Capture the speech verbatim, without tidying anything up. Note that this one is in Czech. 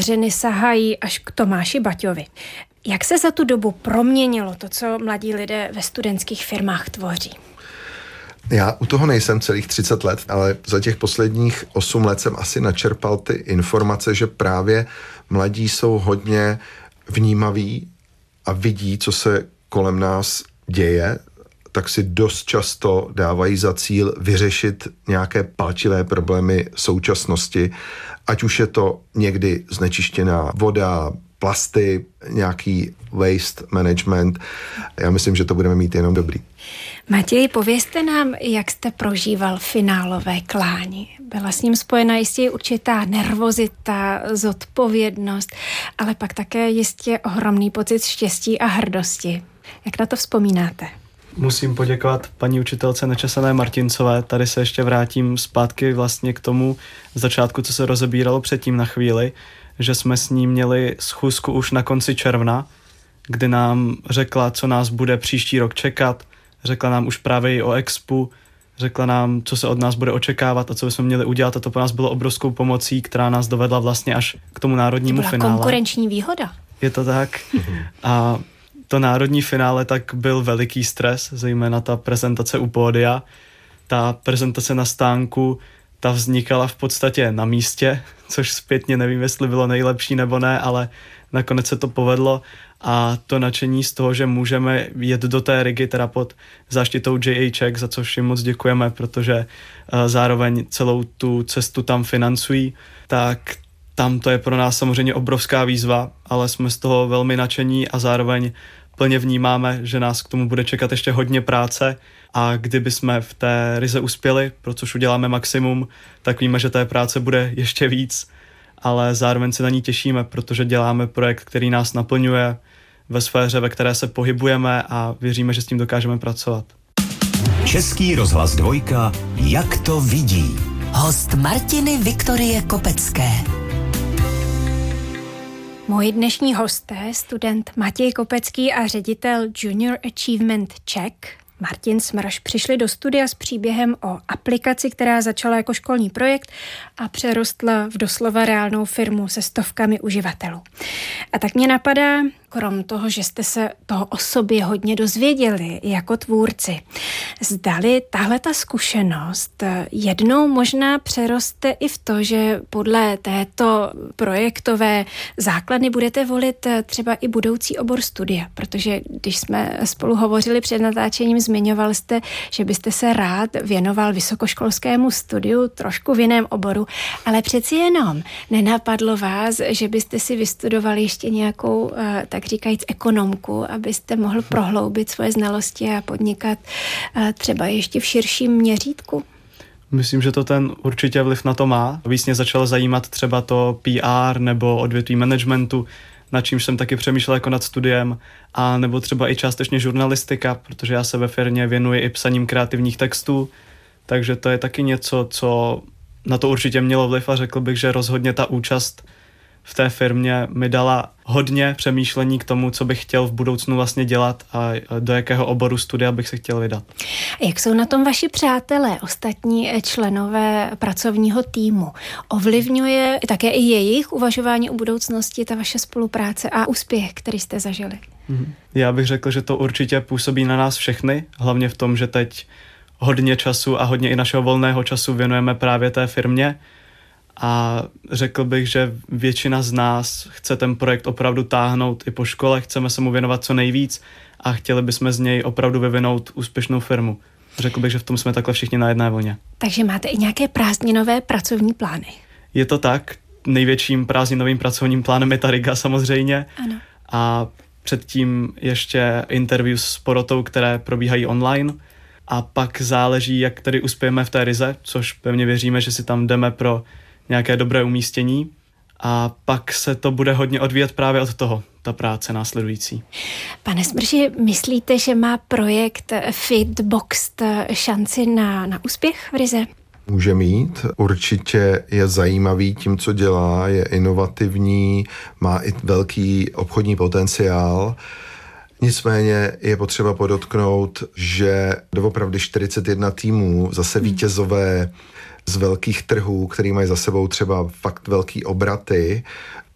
kořeny sahají až k Tomáši Baťovi. Jak se za tu dobu proměnilo to, co mladí lidé ve studentských firmách tvoří? Já u toho nejsem celých třicet let, ale za těch posledních osm let jsem asi načerpal ty informace, že právě mladí jsou hodně vnímaví a vidí, co se kolem nás děje, tak si dost často dávají za cíl vyřešit nějaké palčivé problémy současnosti, ať už je to někdy znečištěná voda, plasty, nějaký waste management. Já myslím, že to budeme mít jenom dobrý. Matěj, povězte nám, jak jste prožíval finálové klání. Byla s ním spojena jistě určitá nervozita, zodpovědnost, ale pak také jistě ohromný pocit štěstí a hrdosti. Jak na to vzpomínáte? Musím poděkovat paní učitelce Nečesané Martincové. Tady se ještě vrátím zpátky vlastně k tomu začátku, co se rozebíralo předtím na chvíli, že jsme s ní měli schůzku už na konci června, kdy nám řekla, co nás bude příští rok čekat, řekla nám už právě i o expu, řekla nám, co se od nás bude očekávat a co bychom měli udělat a to pro nás bylo obrovskou pomocí, která nás dovedla vlastně až k tomu národnímu to byla finále. Konkurenční výhoda. Je to tak. A to národní finále tak byl veliký stres, zejména ta prezentace u pódia. Ta prezentace na stánku, ta vznikala v podstatě na místě, což zpětně nevím, jestli bylo nejlepší nebo ne, ale nakonec se to povedlo a to nadšení z toho, že můžeme jet do té Rigy teda pod záštitou J H Czech, za což jim moc děkujeme, protože zároveň celou tu cestu tam financují, tak tam to je pro nás samozřejmě obrovská výzva, ale jsme z toho velmi nadšení a zároveň plně vnímáme, že nás k tomu bude čekat ještě hodně práce a kdyby jsme v té Rize uspěli, pro což uděláme maximum, tak víme, že té práce bude ještě víc, ale zároveň se na ní těšíme, protože děláme projekt, který nás naplňuje ve sféře, ve které se pohybujeme a věříme, že s tím dokážeme pracovat. Český rozhlas dvojka, jak to vidí. Host Martiny Viktorie Kopecké. Moji dnešní hosté, student Matěj Kopecký a ředitel Junior Achievement Czech Martin Smrš, přišli do studia s příběhem o aplikaci, která začala jako školní projekt a přerostla v doslova reálnou firmu se stovkami uživatelů. A tak mě napadá, krom toho, že jste se toho o sobě hodně dozvěděli jako tvůrci, zdali tahle ta zkušenost jednou možná přeroste i v to, že podle této projektové základny budete volit třeba i budoucí obor studia, protože když jsme spolu hovořili před natáčením, zmiňoval jste, že byste se rád věnoval vysokoškolskému studiu trošku v jiném oboru, ale přeci jenom nenapadlo vás, že byste si vystudovali ještě nějakou, tak říkajíc, ekonomku, abyste mohl prohloubit svoje znalosti a podnikat třeba ještě v širším měřítku? Myslím, že to ten určitě vliv na to má. Víc mě začalo zajímat třeba to P R nebo odvětví managementu, nad čím jsem taky přemýšlel jako nad studiem, a nebo třeba i částečně žurnalistika, protože já se ve firmě věnuji i psaním kreativních textů, takže to je taky něco, co na to určitě mělo vliv a řekl bych, že rozhodně ta účast v té firmě mi dala hodně přemýšlení k tomu, co bych chtěl v budoucnu vlastně dělat a do jakého oboru studia bych se chtěl vydat. Jak jsou na tom vaši přátelé, ostatní členové pracovního týmu? Ovlivňuje také i jejich uvažování o budoucnosti, ta vaše spolupráce a úspěch, který jste zažili? Já bych řekl, že to určitě působí na nás všechny, hlavně v tom, že teď hodně času a hodně i našeho volného času věnujeme právě té firmě. A řekl bych, že většina z nás chce ten projekt opravdu táhnout i po škole, chceme se mu věnovat co nejvíc a chtěli bychom z něj opravdu vyvinout úspěšnou firmu. Řekl bych, že v tom jsme takhle všichni na jedné vlně. Takže máte i nějaké prázdninové pracovní plány? Je to tak. Největším prázdninovým pracovním plánem je ta Riga samozřejmě. Ano. A předtím ještě interview s porotou, které probíhají online. A pak záleží, jak tedy uspějeme v té Rize, což pevně věříme, že si tam jdeme pro nějaké dobré umístění a pak se to bude hodně odvíjet právě od toho, ta práce následující. Pane Smrši, myslíte, že má projekt Fitboxed šanci na, na úspěch v Rize? Může mít, určitě je zajímavý tím, co dělá, je inovativní, má i velký obchodní potenciál. Nicméně je potřeba podotknout, že doopravdy čtyřicet jedna týmů, zase vítězové z velkých trhů, který mají za sebou třeba fakt velký obraty,